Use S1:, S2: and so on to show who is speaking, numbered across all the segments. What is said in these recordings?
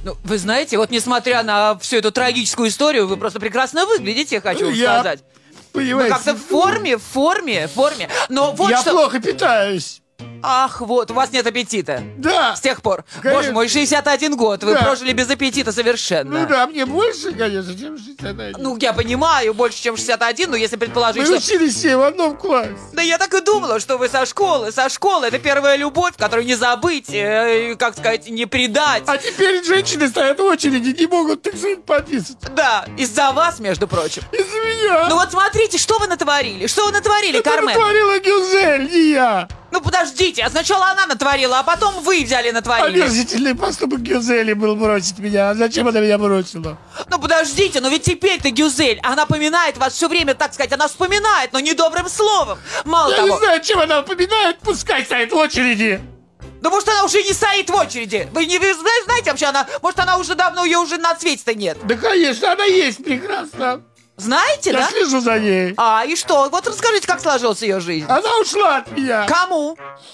S1: Ну, вы знаете, вот несмотря на всю эту трагическую историю, вы просто прекрасно выглядите, хочу вам сказать.
S2: Понимаете,
S1: Вы как-то в форме. Но вот
S2: я
S1: что...
S2: плохо питаюсь.
S1: Ах, вот, у вас нет аппетита.
S2: Да.
S1: С тех пор.
S2: Конечно.
S1: Боже мой, 61 год. Вы
S2: Да.
S1: прожили без аппетита совершенно.
S2: Ну да, мне больше, конечно, чем 61.
S1: Ну, я понимаю, больше, чем 61, но если предположить,
S2: Мы
S1: что...
S2: учились все в одном классе.
S1: Да я так и думала, что вы со школы. Это первая любовь, которую не забыть, как сказать, не предать.
S2: А теперь женщины стоят в очереди, не могут, так сказать, подписываться.
S1: Да, из-за вас, между прочим.
S2: Из-за меня.
S1: Ну вот смотрите, что вы натворили? Что вы натворили,
S2: Это
S1: Кармен?
S2: натворила Гюзель, не я.
S1: Ну подождите, а сначала она натворила, а потом вы взяли натворили.
S2: Омерзительный поступок Гюзели был бросить меня. А зачем она меня бросила?
S1: Ну подождите, но ведь теперь-то Гюзель, она поминает вас все время, так сказать, она вспоминает, но недобрым словом. Мало
S2: Я
S1: того...
S2: не знаю, чем она упоминает, пускай стоит в очереди.
S1: Да может она уже не стоит в очереди? Вы не знаете вообще, может она уже давно, ее уже на свете-то нет?
S2: Да, конечно, она есть прекрасно.
S1: Знаете,
S2: Я
S1: да?
S2: слежу за ней.
S1: А, и что? Вот расскажите, как сложилась ее жизнь.
S2: Она ушла от меня.
S1: Кому?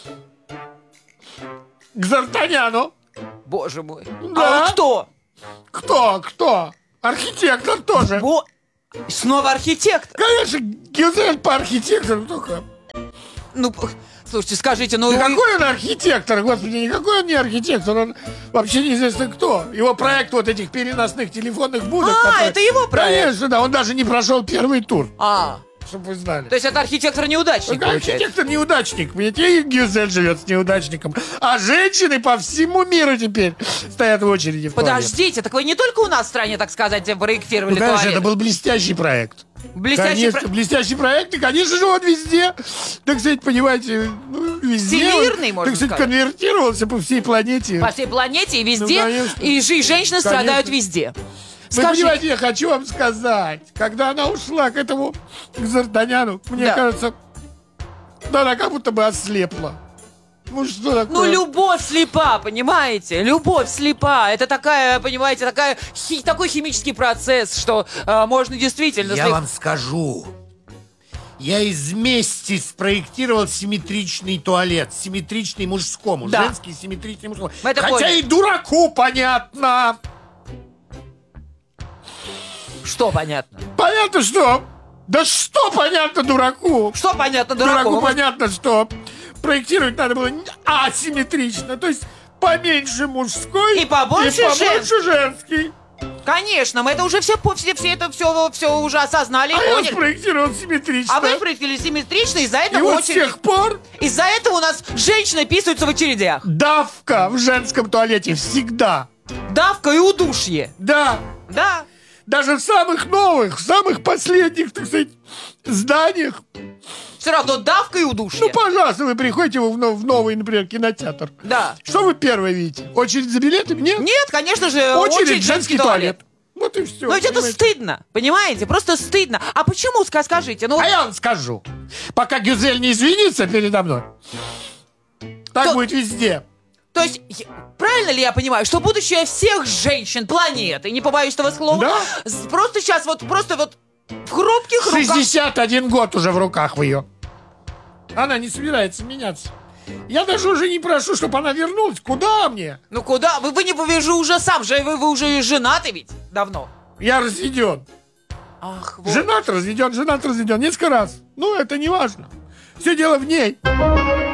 S2: К Зартаняну.
S1: Боже мой.
S2: Да.
S1: А вот кто?
S2: Кто? Архитектор тоже.
S1: Снова архитектор?
S2: Конечно, Гюзель по архитектору только.
S1: Ну, слушайте, скажите, ну...
S2: Да какой он архитектор, господи, никакой он не архитектор, он вообще неизвестно кто. Его проект вот этих переносных телефонных будок.
S1: Это его проект?
S2: Конечно, да, он даже не прошел первый тур,
S1: А,
S2: чтобы вы знали.
S1: то есть это архитектор-неудачник, получается?
S2: Архитектор-неудачник, понимаете, и Гюзель живет с неудачником. А женщины по всему миру теперь стоят в очереди в туалет.
S1: Подождите, так вы не только у нас в стране, так сказать, проектировали
S2: Ну, конечно,
S1: туалет?
S2: это был блестящий проект. Блестящий проект, и, конечно же, он везде, так сказать, понимаете, везде.
S1: Всемирный,
S2: он,
S1: можно
S2: так сказать,
S1: сказать.
S2: конвертировался по всей планете.
S1: По всей планете и везде,
S2: Ну, конечно.
S1: и женщины страдают везде.
S2: Вы понимаете, я хочу вам сказать, когда она ушла к этому, к Зартаняну, мне кажется, да, она как будто бы ослепла. Ну что такое?
S1: Ну, любовь слепа, понимаете? Любовь слепа. Это такая, понимаете, такой химический процесс, что можно действительно...
S2: Я вам скажу. Я из мести спроектировал симметричный туалет. Симметричный мужскому.
S1: Да.
S2: Женский симметричный мужскому.
S1: Мы это
S2: Хотя
S1: поняли.
S2: и дураку понятно.
S1: Что понятно?
S2: Понятно, что? Да что понятно дураку?
S1: Что понятно дураку?
S2: Дураку понятно, что проектировать надо было асимметрично. То есть поменьше мужской
S1: И побольше
S2: женский.
S1: Конечно, мы это уже все уже осознали и
S2: А я
S1: поняли.
S2: спроектировал симметрично.
S1: А вы проектили симметрично, из-за этого
S2: И вот с
S1: очередь...
S2: тех пор
S1: Из-за этого у нас женщины писаются в очередях.
S2: давка в женском туалете всегда.
S1: Давка и удушье.
S2: Да.
S1: Да.
S2: Даже в самых новых, в самых последних, так сказать, зданиях.
S1: Все равно давка и удушье.
S2: Ну, пожалуйста, вы приходите в новый, например, кинотеатр.
S1: Да.
S2: Что вы первое видите? Очередь за билетами? Нет?
S1: Нет, конечно же,
S2: Очередь в женский туалет. Вот и все.
S1: Но ведь это стыдно, понимаете? Просто стыдно. А почему, скажите? Ну,
S2: А я вам скажу. Пока Гюзель не извинится передо мной, так будет везде.
S1: То есть, правильно ли я понимаю, что будущее всех женщин планеты, не побоюсь этого слова,
S2: Да.
S1: просто сейчас просто в хрупких руках...
S2: 61 год уже в руках в ее. Она не собирается меняться. Я даже уже не прошу, чтобы она вернулась. Куда мне?
S1: Ну куда? Вы не повяжу уже сам же, вы уже женаты ведь давно.
S2: Я разведен.
S1: Ах, вот.
S2: Женат разведен несколько раз. Ну, это не важно. Все дело в ней.